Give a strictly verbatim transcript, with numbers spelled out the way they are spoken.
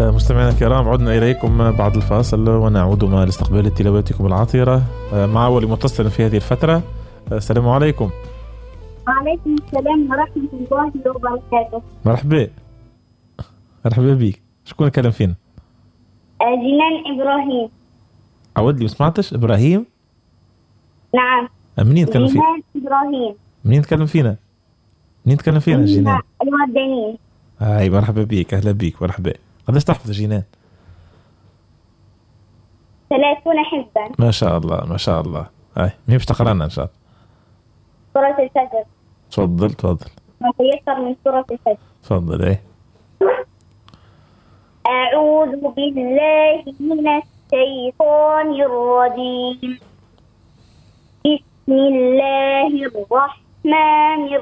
مستمعينا الكرام، عدنا إليكم بعد الفاصل ونعود مع لاستقبال تلاواتكم العطرة مع أول متصل في هذه الفترة. السلام عليكم. وعليكم السلام ورحمة الله وبركاته. مرحبا مرحبا بك. شكون كلام فينا؟ جنان إبراهيم. عود لي ما سمعتش. إبراهيم؟ نعم. منين تكلم فينا؟ جنان إبراهيم. منين تكلم فينا؟ منين تكلم فينا جنان؟ الوردانية. هاي مرحبا بك. أهلا بك. مرحبا. قداش تحفظ جنان؟ ثلاثون حزبا. ما شاء الله ما شاء الله. هاي مين باش تقرأنا إن شاء الله؟ سورة الفجر. تفضل تفضل. ما تيسر من سورة الفجر. تفضل. ايه أعوذ بالله من الشيطان الرجيم. بسم الله الرحمن